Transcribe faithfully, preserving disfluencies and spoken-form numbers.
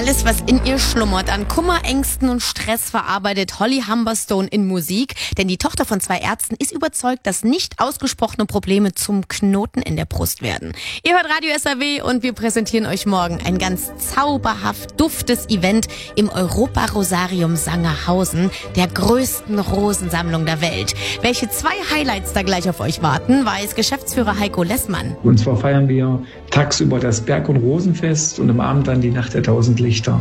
Alles, was in ihr schlummert, an Kummer, Ängsten und Stress verarbeitet Holly Humberstone in Musik. Denn die Tochter von zwei Ärzten ist überzeugt, dass nicht ausgesprochene Probleme zum Knoten in der Brust werden. Ihr hört Radio S R W und wir präsentieren euch morgen ein ganz zauberhaft duftes Event im Europa-Rosarium Sangerhausen, der größten Rosensammlung der Welt. Welche zwei Highlights da gleich auf euch warten, weiß Geschäftsführer Heiko Lessmann. Und zwar feiern wir tagsüber das Berg- und Rosenfest und am Abend dann die Nacht der Tausend Lichter.